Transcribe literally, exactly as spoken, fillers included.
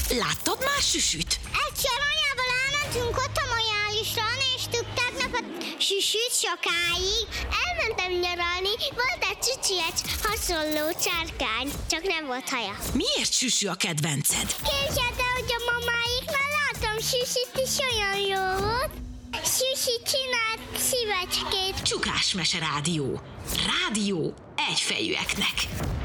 Láttad már Süsüt? Egyszer anyával elmentünk ott a majálisra, néztük tegnap a Süsüt sokáig. Elmentem nyaralni, volt egy cici, egy hasonló csárkány, csak nem volt haja. Miért Süsü a kedvenced? Képzeld el, hogy a mamáiknál láttam Süsit is, olyan jó volt. Süsi csinált szívecskét. Csukás Mese Rádió. Rádió egyfejűeknek.